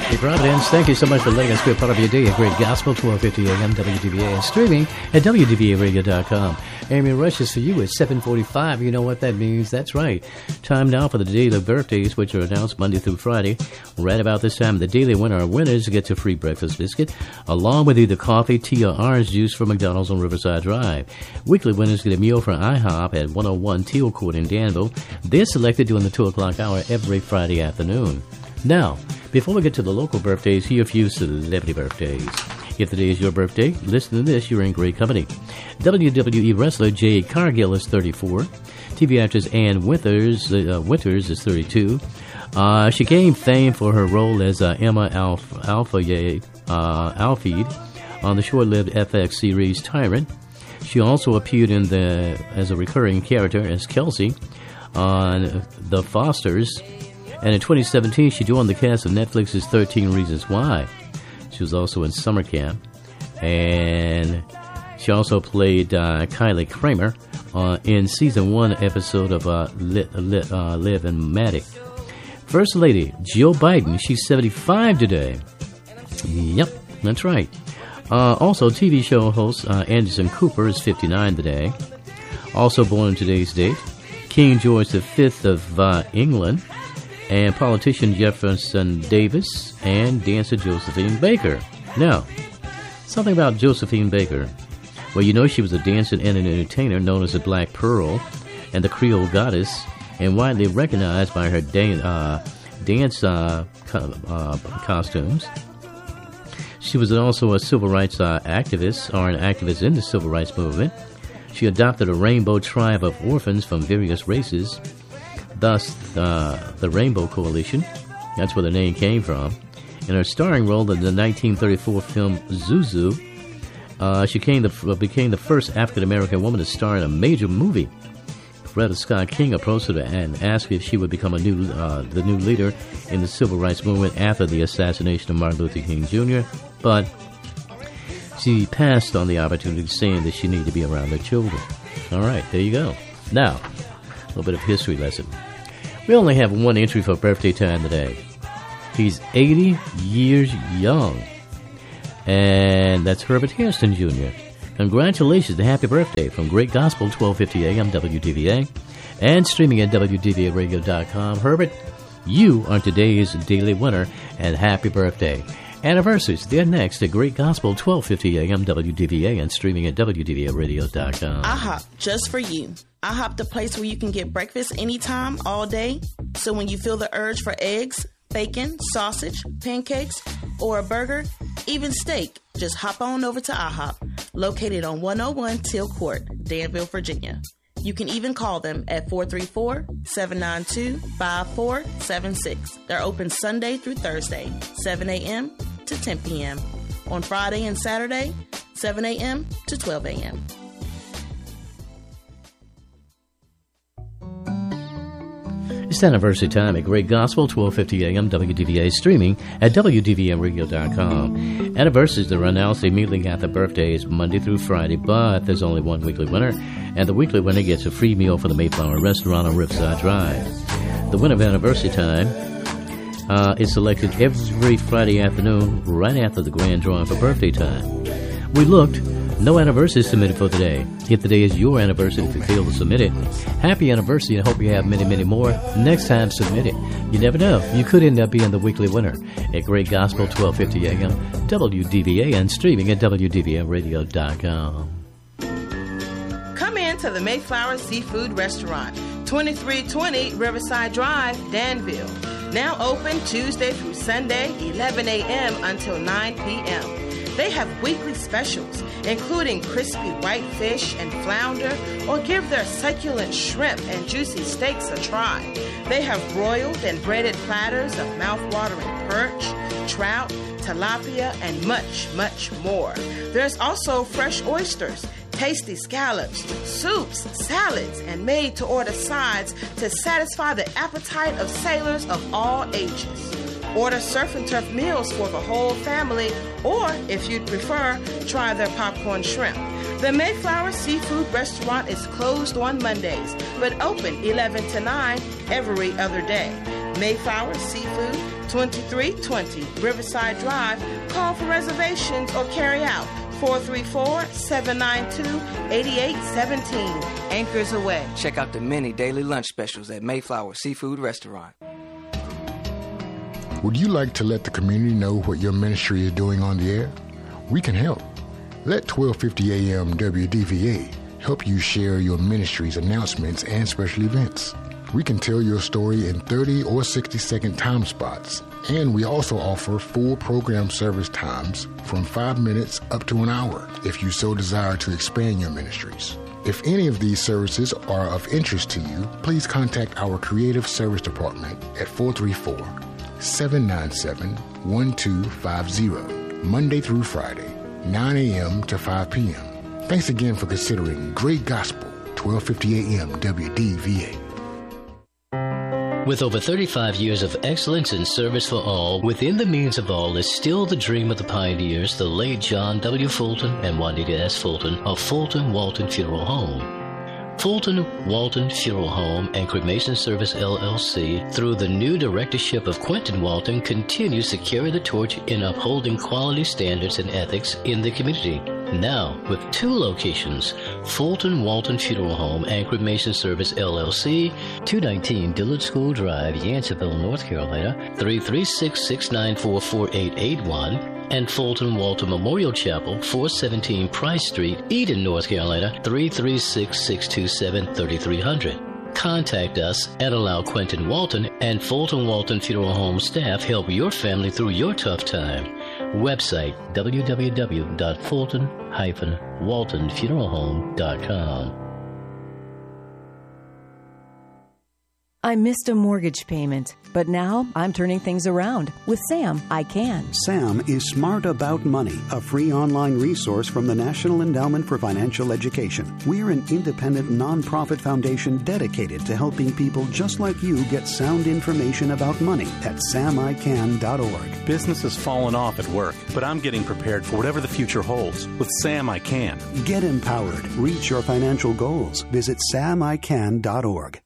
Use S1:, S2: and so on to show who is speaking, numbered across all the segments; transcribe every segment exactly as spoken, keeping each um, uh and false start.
S1: Hey, Providence, thank you so much for letting us be a part of your day. A great gospel, twelve fifty a.m. W D V A, and streaming at W D V A radio dot com. Amy Rushes for you at seven forty-five. You know what that means? That's right. Time now for the daily birthdays, which are announced Monday through Friday. Right about this time, the daily winner or winners get a free breakfast biscuit, along with either coffee, tea, or orange juice from McDonald's on Riverside Drive. Weekly winners get a meal from IHOP at one oh one Teal Court in Danville. They're selected during the two o'clock hour every Friday afternoon. Now, before we get to the local birthdays, here are a few celebrity birthdays. If today is your birthday, listen to this, you're in great company. W W E wrestler Jade Cargill is thirty-four. T V actress Ann Winters, uh, Winters is thirty-two. Uh, she gained fame for her role as uh, Emma Alf- Alfayed, uh, Alfeed on the short-lived F X series Tyrant. She also appeared in the as a recurring character as Kelsey on The Fosters. And in twenty seventeen, she joined the cast of Netflix's thirteen Reasons Why. She was also in Summer Camp. And she also played uh, Kylie Kramer uh, in season one episode of uh, Lit, Lit, uh, Liv and Maddie. First Lady Jill Biden, she's seventy-five today. Yep, that's right. Uh, also, T V show host uh, Anderson Cooper is fifty-nine today. Also born on today's date, King George the Fifth of uh, England, and politician Jefferson Davis, and dancer Josephine Baker. Now, something about Josephine Baker. Well, you know she was a dancer and an entertainer known as the Black Pearl and the Creole Goddess, and widely recognized by her dan- uh, dance uh, co- uh, costumes. She was also a civil rights uh, activist, or an activist in the civil rights movement. She adopted a rainbow tribe of orphans from various races, thus uh, the Rainbow Coalition. That's where the name came from. In her starring role in the nineteen thirty-four film Zuzu, uh, she became the, became the first African-American woman to star in a major movie. Coretta Scott King approached her and asked if she would become a new, uh, the new leader in the civil rights movement after the assassination of Martin Luther King Junior, but she passed on the opportunity, saying that she needed to be around her children. All right, there you go. Now, a little bit of history lesson. We only have one entry for birthday time today. He's eighty years young, and that's Herbert Hairston Junior Congratulations and happy birthday from Great Gospel, twelve fifty a.m. W D V A, and streaming at W D V A radio dot com. Herbert, you are today's daily winner, and happy birthday. Anniversaries, they're next at Great Gospel, twelve fifty a.m. W D V A, and streaming at W D V A radio dot com.
S2: IHOP, just for you. IHOP, the place where you can get breakfast anytime, all day. So when you feel the urge for eggs, bacon, sausage, pancakes, or a burger, even steak, just hop on over to IHOP, located on one oh one Teal Court, Danville, Virginia. You can even call them at four three four, seven nine two, five four seven six. They're open Sunday through Thursday, seven a.m. to ten p.m. On Friday and Saturday, seven a.m. to twelve a.m.
S1: It's anniversary time at Great Gospel, twelve fifty a.m. W D V A, streaming at W D V A radio dot com. Anniversaries that are announced immediately after birthdays, Monday through Friday, but there's only one weekly winner, and the weekly winner gets a free meal from the Mayflower Restaurant on Riverside Drive. The winner of anniversary time uh, is selected every Friday afternoon, right after the grand drawing for birthday time. We looked. No anniversary submitted for today. If today is your anniversary, if you fail to submit it, happy anniversary, and hope you have many, many more. Next time, submit it. You never know. You could end up being the weekly winner at Great Gospel, twelve fifty a.m. W D V A, and streaming at W D V A radio dot com.
S3: Come in to the Mayflower Seafood Restaurant, twenty-three twenty Riverside Drive, Danville. Now open Tuesday through Sunday, eleven a.m. until nine p.m. They have weekly specials, including crispy white fish and flounder, or give their succulent shrimp and juicy steaks a try. They have broiled and breaded platters of mouth-watering perch, trout, tilapia, and much, much more. There's also fresh oysters, tasty scallops, soups, salads, and made-to-order sides to satisfy the appetite of sailors of all ages. Order surf and turf meals for the whole family, or, if you'd prefer, try their popcorn shrimp. The Mayflower Seafood Restaurant is closed on Mondays, but open eleven to nine every other day. Mayflower Seafood, twenty-three twenty Riverside Drive. Call for reservations or carry out four three four, seven nine two, eight eight one seven. Anchors Away.
S4: Check out the many daily lunch specials at Mayflower Seafood Restaurant.
S5: Would you like to let the community know what your ministry is doing on the air? We can help. Let twelve fifty A M W D V A help you share your ministry's announcements and special events. We can tell your story in thirty or sixty second time spots, and we also offer full program service times from five minutes up to an hour if you so desire to expand your ministries. If any of these services are of interest to you, please contact our Creative Service Department at four three four, seven nine seven, one two five zero, Monday through Friday, nine A M to five P M Thanks again for considering Great Gospel, twelve fifty A M W D V A.
S1: With over thirty-five years of excellence and service for all, within the means of all is still the dream of the pioneers, the late John W. Fulton and Juanita S. Fulton of Fulton Walton Funeral Home. Fulton Walton Funeral Home and Cremation Service L L C, through the new directorship of Quentin Walton, continues to carry the torch in upholding quality standards and ethics in the community. Now, with two locations, Fulton Walton Funeral Home and Cremation Service L L C, two nineteen Dillard School Drive, Yanceyville, North Carolina, three three six, six nine four, four eight eight one, and Fulton Walton Memorial Chapel, four seventeen Price Street, Eden, North Carolina, three three six, six two seven, three three zero zero. Contact us and allow Quentin Walton and Fulton Walton Funeral Home staff help your family through your tough time. Website w w w dot fulton dash walton funeral home dot com.
S6: I missed a mortgage payment, but now I'm turning things around. With Sam, I can.
S7: Sam is Smart About Money, a free online resource from the National Endowment for Financial Education. We're an independent nonprofit foundation dedicated to helping people just like you get sound information about money at sam i can dot org.
S8: Business has fallen off at work, but I'm getting prepared for whatever the future holds. With Sam, I can.
S7: Get empowered. Reach your financial goals. Visit sam i can dot org.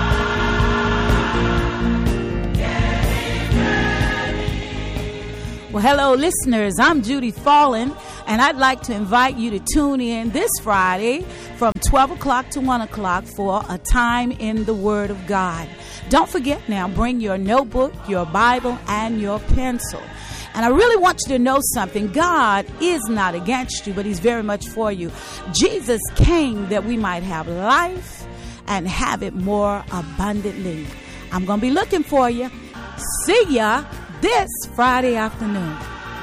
S9: Well, hello, listeners. I'm Judy Fallon, and I'd like to invite you to tune in this Friday from twelve o'clock to one o'clock for a time in the Word of God. Don't forget now, bring your notebook, your Bible, and your pencil. And I really want you to know something. God is not against you, but He's very much for you. Jesus came that we might have life and have it more abundantly. I'm going to be looking for you. See ya this Friday afternoon.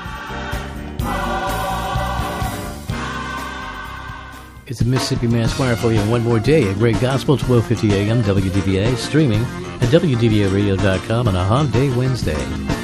S1: It's a Mississippi Mass Choir for you in one more day. A great gospel, twelve fifty A M W D V A, streaming at w d v a radio dot com on a hot day Wednesday.